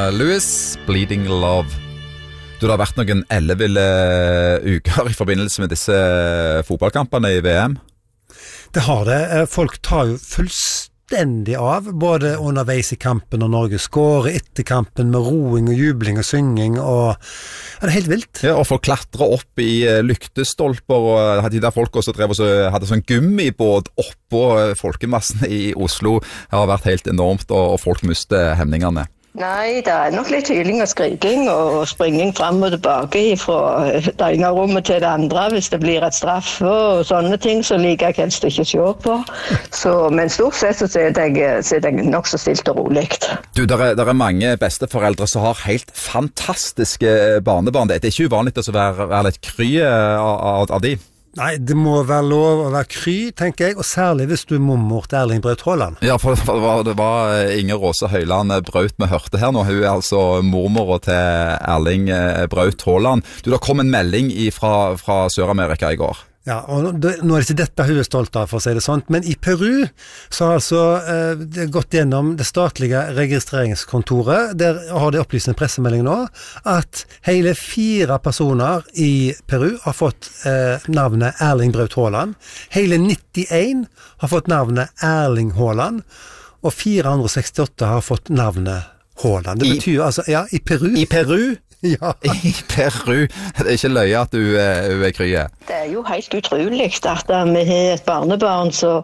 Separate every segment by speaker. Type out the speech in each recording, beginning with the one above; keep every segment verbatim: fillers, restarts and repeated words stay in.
Speaker 1: Lewis, Bleeding Love. Du, det har vært noen elleville uker i forbindelse med disse fotballkampene i V M.
Speaker 2: Det har det. Folk tar jo fullstendig av, både underveis i kampen og Norge skårer, etter kampen med roing og jubling og synging, og ja, det er helt vilt.
Speaker 1: Ja, og folk klatrer opp i lyktestolper, og de der folk også drev og så hadde sånn gummibåt oppå folkemassen i Oslo. Det har vært helt enormt, og folk mister hemningene.
Speaker 3: Nei, det er nok litt hyling og skriking og springing frem og tilbake fra det ene rommet til det andre hvis det blir et straffe og sånne ting, så liker jeg helst ikke å se på. Så, men stort sett så er jeg, så er jeg nok så stilt og rolig.
Speaker 1: Du, der er, der er mange besteforeldre som har helt fantastiske barnebarn. Det er ikke uvanlig å være, være litt kry av, av, av de.
Speaker 2: Nei, det må være lov å være kry, tenker jeg, og særlig hvis du er mormor til Erling Braut Haaland.
Speaker 1: Ja, for det var, det var Inger Rose Høyland Braut vi hørte her nå. Hun er altså mormor til Erling Braut Haaland. Du, det kom en melding fra, fra Sør-Amerika i går.
Speaker 2: Ja, og det, nå er det ikke dette hun er stolt av, for å si det sånt, men i Peru så har altså eh, det gått gjennom det statlige registreringskontoret. Der har de opplyst en pressemelding nå, at hele fire personer i Peru har fått eh, navnet Erling Braut Haaland. Hele nittien har fått navnet Erling Haaland, og fire hundre sekstiåtte har fått navnet Haaland. Det betyr altså, ja, i Peru.
Speaker 1: I Peru?
Speaker 2: Ja.
Speaker 1: I Peru. Det er ikke løye at du, du er krye.
Speaker 3: Det er jo helt utrolig at vi har et barnebarn som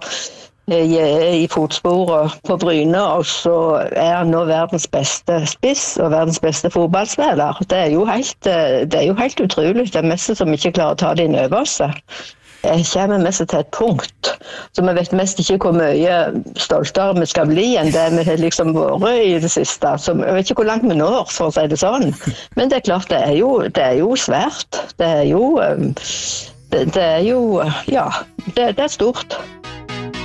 Speaker 3: er i fotsporet på Bryne, og så er han nå verdens beste spiss og verdens beste fotballspiller. Det er jo helt, det er jo helt utrolig. Det er mest som ikke klarer å ta det inn over seg. Jeg kommer mest til et punkt, så vi vet mest ikke hvor mye stoltere vi skal bli enn det vi har liksom vært i det siste. Så jeg vet ikke hvor langt vi når, for å si det sånn. Men det er klart, det er jo, det er jo svært. Det er jo, det, det er jo, ja, det, det er stort.